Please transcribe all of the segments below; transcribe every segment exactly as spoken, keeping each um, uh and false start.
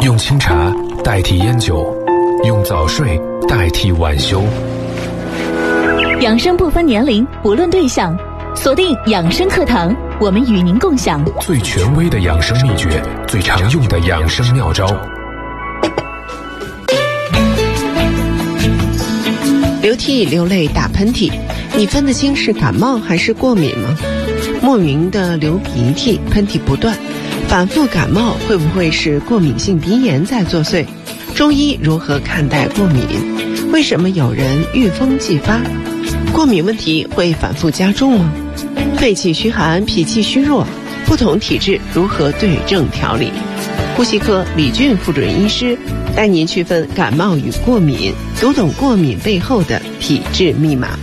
用清茶代替烟酒，用早睡代替晚休。 养生不分年龄，不论对象，锁定养生课堂，我们与您共享最权威的养生秘诀，最常用的养生妙招。 流涕、流泪、打喷嚏，你分得清是感冒还是过敏吗？莫名的流鼻涕，喷嚏不断，反复感冒会不会是过敏性鼻炎在作祟？中医如何看待过敏？为什么有人遇风即发？过敏问题会反复加重吗？肺气虚寒、脾气虚弱，不同体质如何对症调理？呼吸科李俊副主任医师带您区分感冒与过敏，读懂过敏背后的体质密码。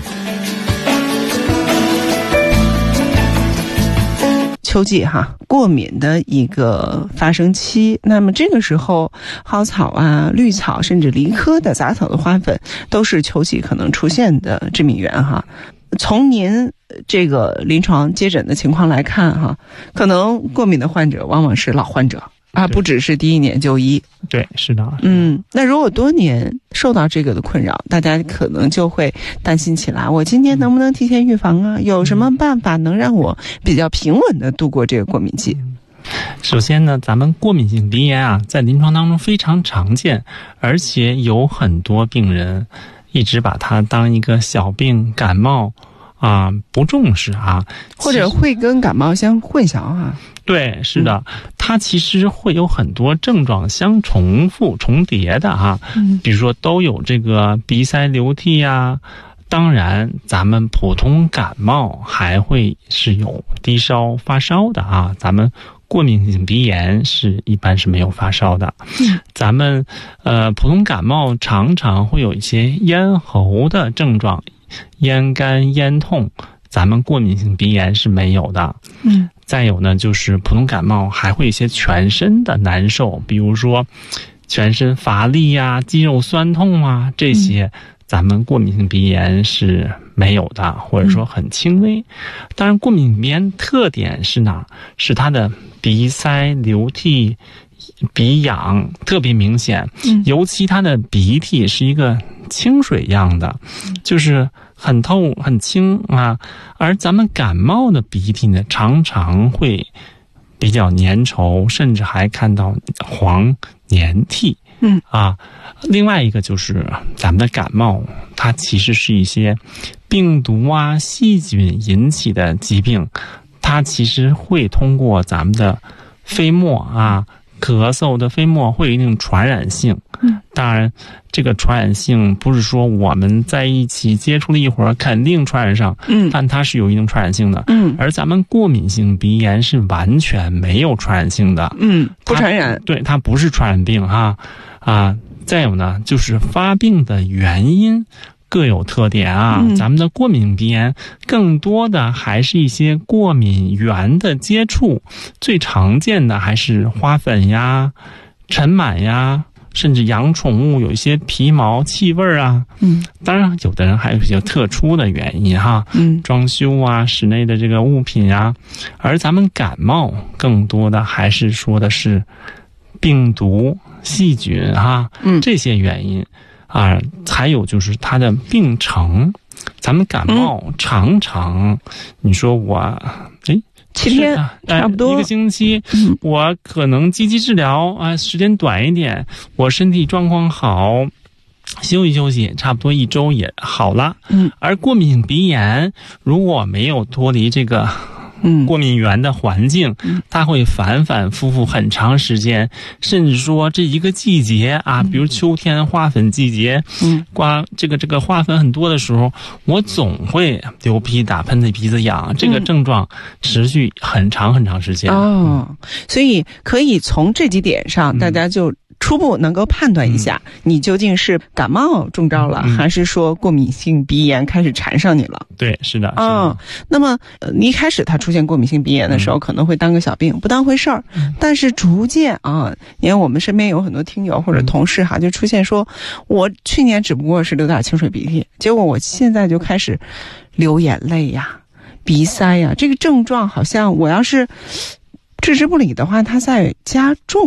秋季哈，过敏的一个发生期，那么这个时候蒿草啊、绿草甚至梨科的杂草的花粉都是秋季可能出现的致敏源哈。从您这个临床接诊的情况来看哈，可能过敏的患者往往是老患者啊，不只是第一年就医。 对，是的。 嗯，那如果多年受到这个的困扰，大家可能就会担心起来，我今年能不能提前预防啊？有什么办法能让我比较平稳的度过这个过敏期？ 首先呢，咱们过敏性鼻炎啊，在临床当中非常常见，而且有很多病人一直把它当一个小病感冒啊，不重视啊， 或者会跟感冒相混淆啊。 对，是的，它其实会有很多症状相重复、重叠的啊，嗯、比如说都有这个鼻塞、流涕啊。当然，咱们普通感冒还会是有低烧、发烧的啊。咱们过敏性鼻炎是一般是没有发烧的。嗯、咱们呃普通感冒常常会有一些咽喉的症状，咽干、咽痛。咱们过敏性鼻炎是没有的。嗯。再有呢，就是普通感冒还会有一些全身的难受，比如说全身乏力呀、肌肉酸痛啊，这些咱们过敏性鼻炎是没有的，或者说很轻微。当然，过敏性鼻炎特点是哪？是它的鼻塞、流涕、鼻痒特别明显，尤其它的鼻涕是一个清水样的，就是很透很清啊，而咱们感冒的鼻涕呢，常常会比较粘稠，甚至还看到黄黏涕。嗯啊，另外一个就是咱们的感冒，它其实是一些病毒啊、细菌引起的疾病，它其实会通过咱们的飞沫啊。咳嗽的飞沫会有一定传染性，嗯，当然，这个传染性不是说我们在一起接触了一会儿肯定传染上，嗯，但它是有一定传染性的，嗯，而咱们过敏性鼻炎是完全没有传染性的， 嗯，不传染， 对，它不是传染病哈，啊，再有呢，就是发病的原因各有特点啊，嗯、咱们的过敏鼻炎更多的还是一些过敏源的接触，最常见的还是花粉呀、尘螨呀，甚至养宠物有一些皮毛、气味啊。嗯，当然有的人还有一些特殊的原因哈，嗯，装修啊、室内的这个物品啊，而咱们感冒更多的还是说的是病毒、细菌哈，嗯，这些原因。啊，还有就是它的病程，咱们感冒常常，嗯、你说我，哎， 七天差不多、 呃、一个星期，嗯、我可能积极治疗啊，时间短一点，我身体状况好，休息休息，差不多一周也好了。嗯，而过敏性鼻炎如果没有脱离这个。嗯，过敏源的环境，它会反反复复很长时间，甚至说这一个季节啊，比如秋天花粉季节，嗯，刮这个这个花粉很多的时候，我总会流鼻、打喷嚏、鼻子痒，这个症状持续很长很长时间。 哦，所以可以从这几点上，大家就初步能够判断一下，嗯、你究竟是感冒中招了，嗯、还是说过敏性鼻炎开始缠上你了？ 对，是的。 嗯，那么呃，你一开始他出现过敏性鼻炎的时候，嗯、可能会当个小病，不当回事儿。嗯、但是逐渐啊，因为我们身边有很多听友或者同事哈，就出现说，我去年只不过是流点清水鼻涕，结果我现在就开始流眼泪呀、鼻塞呀，这个症状好像我要是置之不理的话，它在加重。